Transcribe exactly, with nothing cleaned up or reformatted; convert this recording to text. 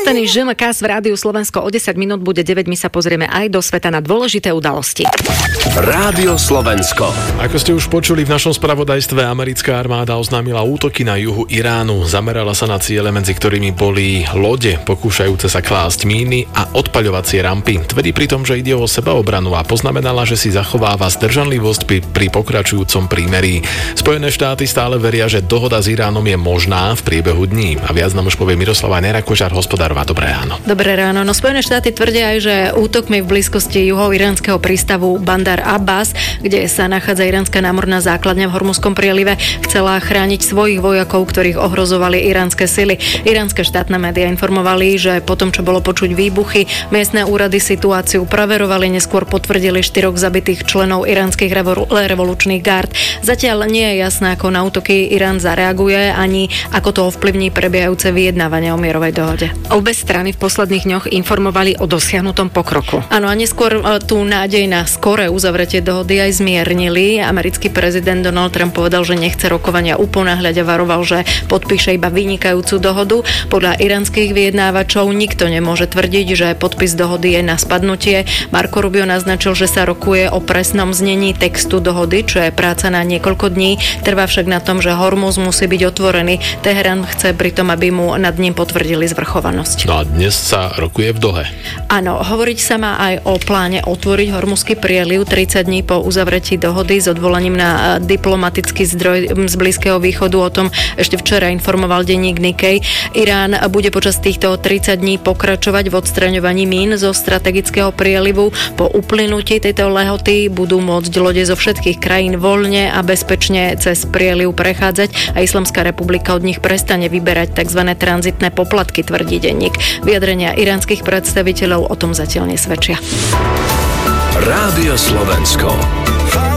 Spontánny ŽMK v Rádiu Slovensko o desať minút bude deväť. My sa pozrieme aj do sveta na dôležité udalosti. Rádio Slovensko. Ako ste už počuli, v našom spravodajstve americká armáda oznámila útoky na juhu Iránu. Zamerala sa na ciele, medzi ktorými boli lode pokúšajúce sa klásť míny a odpaľovacie rampy. Tvrdí pritom, že ide o sebaobranu a poznamenala, že si zachováva zdržanlivosť pri, pri pokračujúcom prímerí. Spojené štáty stále veria, že dohoda s Iránom je možná v priebehu dní. A viac nám už povie Miroslava Nerakožár, hospodárová. Dobré ráno. Dobré ráno. No Spojené štáty tvrdia aj, že útokmi v blízkosti juhoiránskeho prístavu Bandar Abbas, kde sa nachádza iránska námorná základňa v Hormuzskom prielive, chcela chrániť svojich vojakov, ktorých ohrozovali iránske sily. Iránske štátne médiá informovali, že potom, čo bolo počuť výbuchy, miestne úrady situáciu preverovali, neskôr potvrdili štyroch zabitých členov iránskych revolučných gárd. Zatiaľ nie je jasné, ako na útoky Irán zareaguje, ani ako to ovplyvní prebiehajúce vyjednávania o mierovej dohode. Obe strany v posledných dňoch informovali o dosiahnutom pokroku. Áno, a neskôr tú nádej na skoré uzavretie dohody aj zmiernili. Americký prezident Donald Trump povedal, že nechce rokovania uponáhľať a varoval, že podpíše iba vynikajúcu dohodu. Podľa iránskych vyjednávačov nikto nemôže tvrdiť, že podpis dohody je na spadnutie. Marco Rubio naznačil, že sa rokuje o presnom znení textu dohody, čo je práca na niekoľko dní. Trvá však na tom, že Hormuz musí byť otvorený. Teherán chce pritom, aby mu nad ním potvrdili zvrchovanosť. No a dnes sa rokuje v Dohe. Áno, hovoriť sa má aj o pláne otvoriť Hormuzský prieliv tridsať dní po uzavretí dohody s odvolaním na diplomatický zdroj z Blízkeho východu. O tom ešte včera informoval denník Nikkei. Irán bude počas týchto tridsať dní pokračovať v odstraňovaní mín zo strategického prielivu. Po uplynutí tejto lehoty budú môcť lode zo všetkých krajín voľne a bezpečne cez prieliv prechádzať a Islamská republika od nich prestane vyberať tzv. Tranzitné poplatky, tvrdí denník. Vyjadrenia iránskych predstaviteľov o tom zatiaľ nesvedčia. Rádio Slovensko.